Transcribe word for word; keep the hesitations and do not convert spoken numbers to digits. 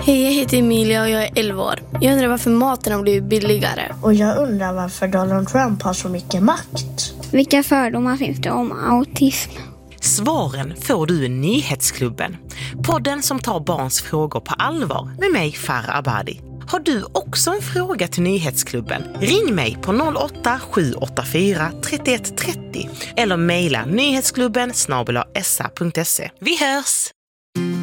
Hej, jag heter Emilia och jag är elva år. Jag undrar varför maten har blivit billigare. Och jag undrar varför Donald Trump har så mycket makt. Vilka fördomar finns det om autism? Svaren får du i Nyhetsklubben. Podden som tar barns frågor på allvar med mig, Farah Abadi. Har du också en fråga till Nyhetsklubben? Ring mig på noll åtta sju åtta fyra tre ett tre noll eller mejla nyhetsklubben snabel-a s a punkt se. Vi hörs!